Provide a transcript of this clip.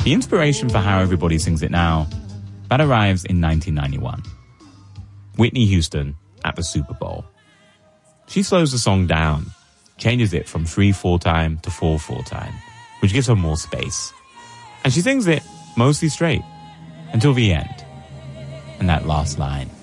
The inspiration for How Everybody Sings It Now, that arrives in 1991. Whitney Houston at the Super Bowl. She slows the song down, changes it from 3/4 time to 4/4 time, which gives her more space. And she sings it mostly straight until the end. And that last line.